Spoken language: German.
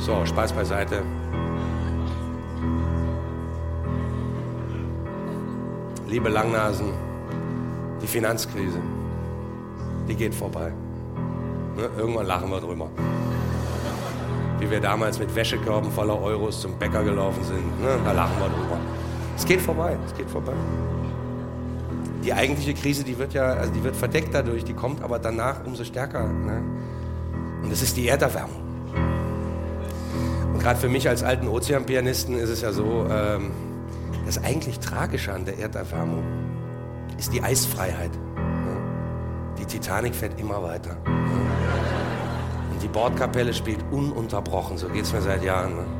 So, Spaß beiseite. Liebe Langnasen, die Finanzkrise, die geht vorbei. Ne? Irgendwann lachen wir drüber. Wie wir damals mit Wäschekörben voller Euros zum Bäcker gelaufen sind. Ne? Da lachen wir drüber. Es geht vorbei, es geht vorbei. Die eigentliche Krise, die wird verdeckt dadurch, die kommt aber danach umso stärker. Ne? Und das ist die Erderwärmung. Und gerade für mich als alten Ozeanpianisten ist es ja so, das eigentlich Tragische an der Erderwärmung ist die Eisfreiheit. Ne? Die Titanic fährt immer weiter. Ne? Und die Bordkapelle spielt ununterbrochen, so geht es mir seit Jahren. Ne?